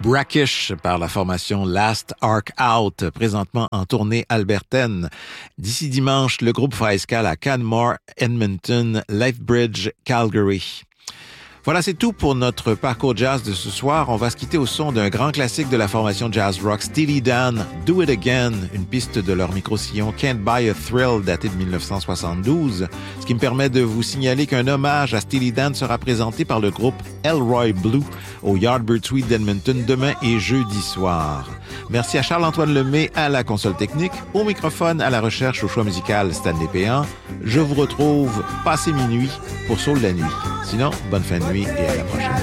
Brackish par la formation Last Arc Out, présentement en tournée albertaine. D'ici dimanche, le groupe fera escale à Canmore, Edmonton, Lethbridge, Calgary. Voilà, c'est tout pour notre parcours jazz de ce soir. On va se quitter au son d'un grand classique de la formation jazz rock, Steely Dan, Do It Again, une piste de leur micro-sillon Can't Buy a Thrill daté de 1972, ce qui me permet de vous signaler qu'un hommage à Steely Dan sera présenté par le groupe Elroy Blue au Yardbird Suite d'Edmonton demain et jeudi soir. Merci à Charles-Antoine Lemay à la console technique, au microphone, à la recherche, au choix musical Stanley Péan. Je vous retrouve passé minuit pour Soul la nuit. Sinon, bonne fin de nuit et à la prochaine.